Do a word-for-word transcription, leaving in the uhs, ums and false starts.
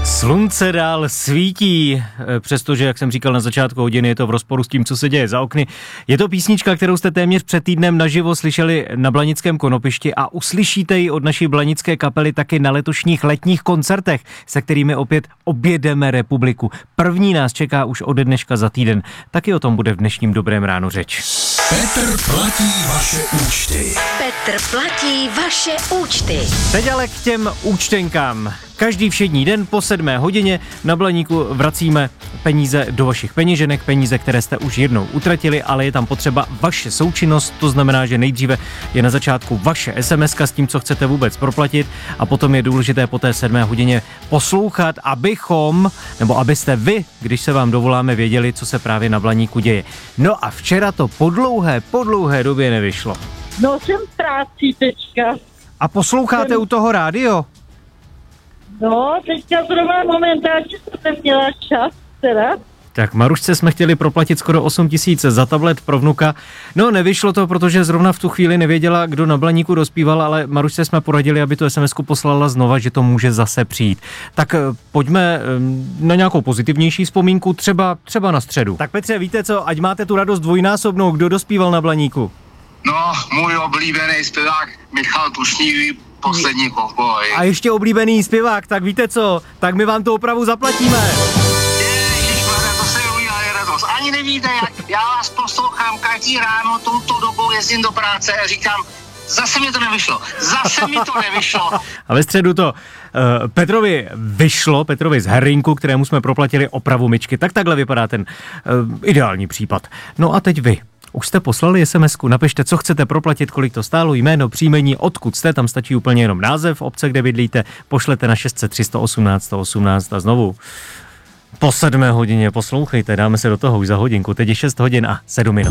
Slunce dál svítí, přestože, jak jsem říkal na začátku hodiny, je to v rozporu s tím, co se děje za okny. Je to písnička, kterou jste téměř před týdnem naživo slyšeli na Blanickém Konopišti a uslyšíte ji od naší blanické kapely taky na letošních letních koncertech, se kterými opět objedeme republiku. První nás čeká už ode dneška za týden. Taky o tom bude v dnešním Dobrém ránu řeč. Petr platí vaše účty. Petr platí vaše účty. Teď ale k těm účtenkám. Každý všední den po sedmé hodině na Blaníku vracíme peníze do vašich peněženek, peníze, které jste už jednou utratili, ale je tam potřeba vaše součinnost, to znamená, že nejdříve je na začátku vaše esemeska s tím, co chcete vůbec proplatit a potom je důležité po té sedmé hodině poslouchat, abychom, nebo abyste vy, když se vám dovoláme, věděli, co se právě na Blaníku děje. No a včera to po dlouhé, po dlouhé době nevyšlo. No jsem v práci teďka. A posloucháte jsem... u toho rádio? No, teďka zrovna momentálně jsem měla čas, teda. Tak Marušce jsme chtěli proplatit skoro osm tisíc za tablet pro vnuka. No, nevyšlo to, protože zrovna v tu chvíli nevěděla, kdo na Blaníku dospíval, ale Marušce jsme poradili, aby tu SMSku poslala znova, že to může zase přijít. Tak pojďme na nějakou pozitivnější vzpomínku, třeba, třeba na středu. Tak Petře, víte co, ať máte tu radost dvojnásobnou, kdo dospíval na Blaníku? No, můj oblíbený zpěvák Michal Tučný, Poslední kovboj. A ještě oblíbený zpěvák, tak víte co, tak my vám to opravu zaplatíme. Ježišmarja, to se udělá radost. Ani nevíte, jak já vás poslouchám každý ráno, touto dobou jezdím do práce a říkám, zase mi to nevyšlo, zase mi to nevyšlo. A ve středu to uh, Petrovi vyšlo, Petrovi z Herrinku, kterému jsme proplatili opravu myčky. Tak takhle vypadá ten uh, ideální případ. No a teď vy. Už jste poslali SMSku, napište, co chcete proplatit, kolik to stálo, jméno, příjmení, odkud jste, tam stačí úplně jenom název obce, kde bydlíte, pošlete na šest set tři sto osmnáct sto osmnáct a znovu po sedmé hodině poslouchejte, dáme se do toho už za hodinku, teď je šest hodin a sedm minut.